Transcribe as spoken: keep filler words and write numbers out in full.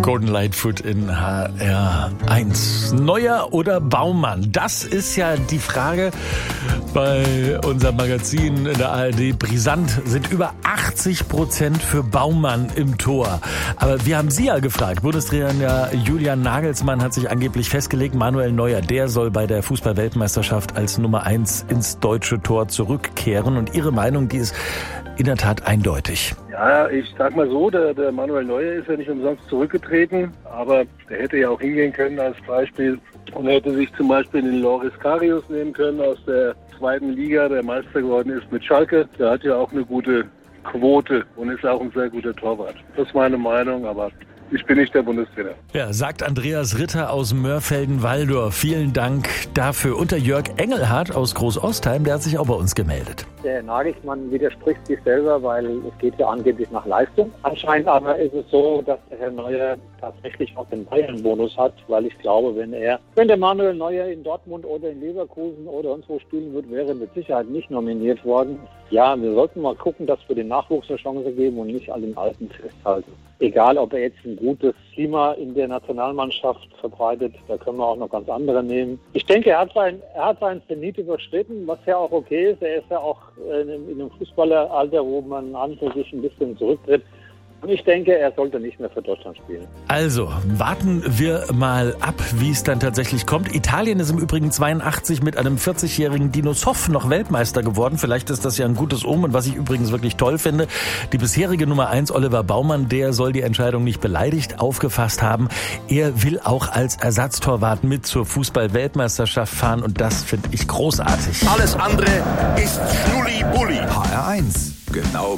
Gordon Lightfoot in H R eins. Neuer oder Baumann? Das ist ja die Frage bei unserem Magazin in der A R D. Brisant sind über achtzig Prozent für Baumann im Tor. Aber wir haben Sie ja gefragt. Bundestrainer Julian Nagelsmann hat sich angeblich festgelegt, Manuel Neuer, der soll bei der Fußball-Weltmeisterschaft als Nummer eins ins deutsche Tor zurückkehren. Und Ihre Meinung, die ist in der Tat eindeutig. Ja, ich sag mal so, der, der Manuel Neuer ist ja nicht umsonst zurückgetreten, aber der hätte ja auch hingehen können als Beispiel und hätte sich zum Beispiel den Loris Karius nehmen können aus der zweiten Liga, der Meister geworden ist mit Schalke. Der hat ja auch eine gute Quote und ist auch ein sehr guter Torwart. Das ist meine Meinung, aber ich bin nicht der Bundestrainer. Ja, sagt Andreas Ritter aus Mörfelden-Walldorf. Vielen Dank dafür. Und der Jörg Engelhardt aus Großostheim, der hat sich auch bei uns gemeldet. Der Herr Nagelsmann widerspricht sich selber, weil es geht ja angeblich nach Leistung. Anscheinend aber ist es so, dass der Herr Neuer tatsächlich auch den Bayern-Bonus hat, weil ich glaube, wenn er, wenn der Manuel Neuer in Dortmund oder in Leverkusen oder sonst wo spielen wird, wäre er mit Sicherheit nicht nominiert worden. Ja, wir sollten mal gucken, dass wir den Nachwuchs eine Chance geben und nicht an den Alten festhalten. Egal, ob er jetzt ein gutes Klima in der Nationalmannschaft verbreitet, da können wir auch noch ganz andere nehmen. Ich denke, er hat sein, er hat seinen Zenit überschritten, was ja auch okay ist. Er ist ja auch in einem Fußballeralter, wo man an für sich ein bisschen zurücktritt. Und ich denke, er sollte nicht mehr für Deutschland spielen. Also, warten wir mal ab, wie es dann tatsächlich kommt. Italien ist im Übrigen zweiundachtzig mit einem vierzigjährigen Dino Zoff noch Weltmeister geworden. Vielleicht ist das ja ein gutes Omen, was ich übrigens wirklich toll finde. Die bisherige Nummer eins, Oliver Baumann, der soll die Entscheidung nicht beleidigt aufgefasst haben. Er will auch als Ersatztorwart mit zur Fußball-Weltmeisterschaft fahren und das finde ich großartig. Alles andere ist Schnulli-Bulli. H R eins, genau